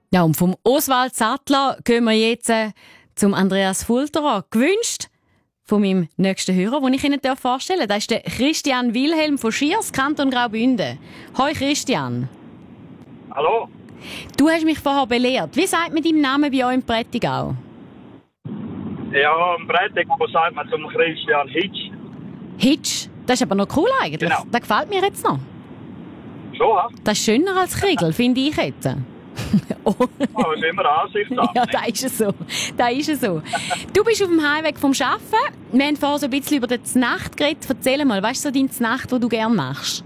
Ja, und vom Oswald Sattler gehen wir jetzt zum Andreas Fulterer. Gewünscht von meinem nächsten Hörer, den ich Ihnen vorstellen darf. Das ist der Christian Wilhelm von Schiers, Kanton Graubünden. Hoi Christian. Hallo? Du hast mich vorher belehrt. Wie sagt man deinen Namen bei euch im Prättigau? Ja, im Prättigau sagt man zum Christian Hitsch. Hitsch? Das ist aber noch cool eigentlich. Genau. Das gefällt mir jetzt noch. Schon, ja? Das ist schöner als Kriegel, finde ich jetzt. Oh. Ja, das ist immer Ansichtssache. Ja, das ist es so. Das ist es so. Du bist auf dem Heimweg vom Arbeiten. Wir haben vorher so ein bisschen über die Znacht geredet. Erzähl mal, was ist so deine Znacht, die du gerne machst?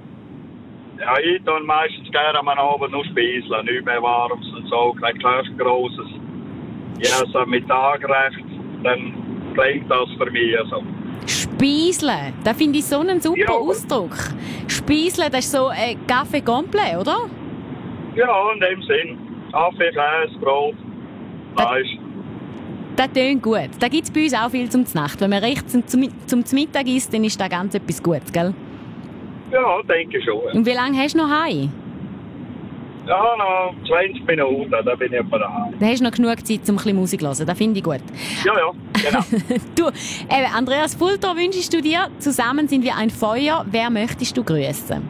Ja, ich tue meistens gerne am Abend noch spieseln. Nicht mehr Warmes und so, kein Grosses. Ja, so mit Tagrecht, dann klingt das für mich so. Spieseln, das finde ich so einen super Ja. Ausdruck. Spieseln, das ist so ein Café complet, oder? Ja, in dem Sinn. Kaffee, Käse, Brot, Fleisch. Das tönt gut. Da gibt es bei uns auch viel zum Znacht. Wenn man recht zum Mittag isst, dann ist das ganz etwas Gutes, gell? Ja, denke ich schon. Und wie lange hast du noch heim? Ja, noch 20 Minuten, dann bin ich etwa daheim. Dann hast du noch genug Zeit, um ein bisschen Musik zu hören. Das finde ich gut. Ja, genau. Du, Andreas Fulter, wünschst du dir, zusammen sind wir ein Feuer. Wer möchtest du grüßen?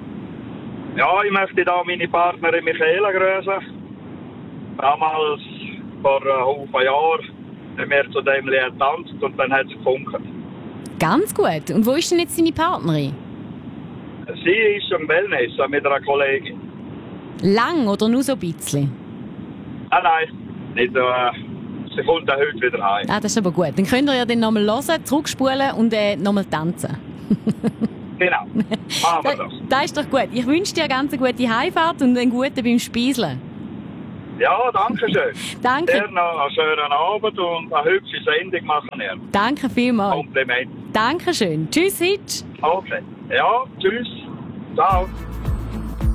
Ja, ich möchte da meine Partnerin Michaela grüßen. Damals, vor Haufen Jahren, haben wir zu dem Lied getanzt und dann hat es gefunkt. Ganz gut. Und wo ist denn jetzt deine Partnerin? Sie ist im Wellness mit einer Kollegin. Lang oder nur so ein bisschen? Nein, nicht, sie kommt dann heute wieder heim. Ah, das ist aber gut. Dann könnt ihr ja dann nochmal hören, zurückspulen und nochmal tanzen. Genau, machen wir das. Das ist doch gut. Ich wünsche dir eine ganz gute Heimfahrt und einen guten beim Spieseln. Ja, danke schön. Danke. Dir noch einen schönen Abend und eine hübsche Sendung machen wir. Danke vielmals. Kompliment. Dankeschön. Tschüss, Hitch. Okay. Ja, tschüss. Ciao.